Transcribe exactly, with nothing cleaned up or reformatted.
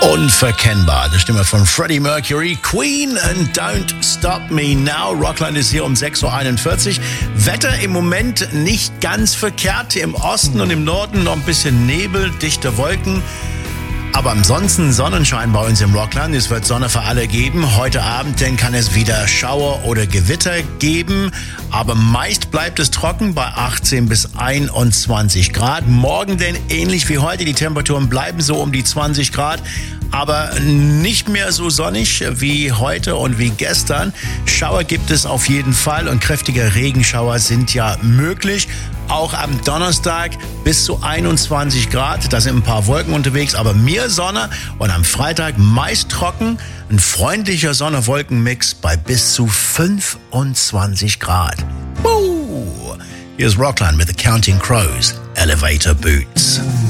Unverkennbar. Die Stimme von Freddie Mercury, Queen and Don't Stop Me Now. Rockland ist hier um sechs Uhr einundvierzig. Wetter im Moment nicht ganz verkehrt. Im Osten und im Norden noch ein bisschen Nebel, dichte Wolken. Aber ansonsten Sonnenschein bei uns im Rockland. Es wird Sonne für alle geben. Heute Abend dann kann es wieder Schauer oder Gewitter geben. Aber meist bleibt es trocken bei achtzehn bis einundzwanzig Grad. Morgen denn ähnlich wie heute. Die Temperaturen bleiben so um die zwanzig Grad. Aber nicht mehr so sonnig wie heute und wie gestern. Schauer gibt es auf jeden Fall und kräftige Regenschauer sind ja möglich. Auch am Donnerstag bis zu einundzwanzig Grad. Da sind ein paar Wolken unterwegs, aber mehr Sonne. Und am Freitag meist trocken. Ein freundlicher Sonne-Wolken-Mix bei bis zu fünfundzwanzig Grad. Woo! Here's Rockland with the Counting Crows, Elevator Boots.